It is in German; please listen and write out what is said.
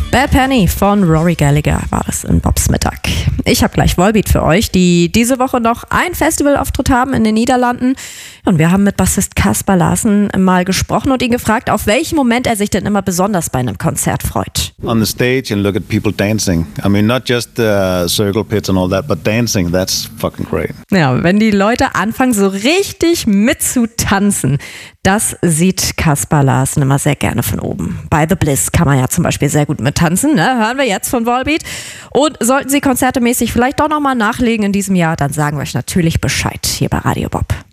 Bad Penny von Rory Gallagher war das in Bobs Mittag. Ich habe gleich Volbeat für euch, die diese Woche noch ein Festivalauftritt haben in den Niederlanden. Und wir haben mit Bassist Kaspar Larsen mal gesprochen und ihn gefragt, auf welchen Moment er sich denn immer besonders bei einem Konzert freut. On the stage and look at people dancing. I mean, not just circle pits and all that, but dancing, that's fucking great. Ja, wenn die Leute anfangen, so richtig mitzutanzen, das sieht Kaspar Larsen immer sehr gerne von oben. Bei The Bliss kann man ja zum Beispiel sehr gut mittanzen, ne? Hören wir jetzt von Volbeat. Und sollten Sie konzertemäßig vielleicht doch nochmal nachlegen in diesem Jahr, dann sagen wir euch natürlich Bescheid hier bei Radio Bob.